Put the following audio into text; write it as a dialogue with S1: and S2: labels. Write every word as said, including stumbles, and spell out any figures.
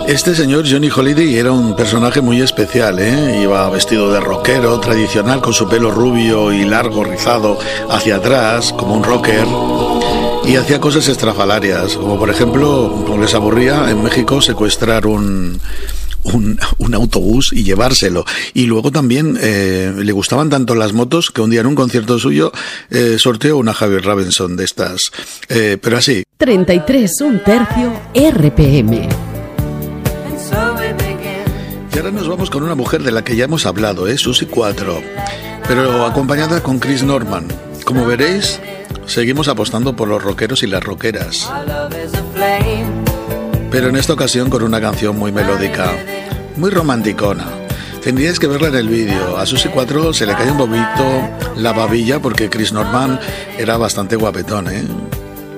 S1: Este señor Johnny Holiday era un personaje muy especial, ¿eh? Iba vestido de rockero tradicional con su pelo rubio y largo rizado hacia atrás, como un rocker, y hacía cosas estrafalarias, como por ejemplo, como les aburría en México, secuestrar un... Un, un autobús y llevárselo. Y luego también eh, le gustaban tanto las motos que un día en un concierto suyo eh, sorteó una Harley Davidson de estas. Eh, pero así.
S2: treinta y tres, un tercio R P M.
S1: Y ahora nos vamos con una mujer de la que ya hemos hablado, ¿eh? Susie cuatro, pero acompañada con Chris Norman. Como veréis, seguimos apostando por los rockeros y las rockeras, pero en esta ocasión con una canción muy melódica, muy romanticona. Tendríais que verla en el vídeo. A Susie cuatro se le cae un poquito la babilla porque Chris Norman era bastante guapetón, ¿eh?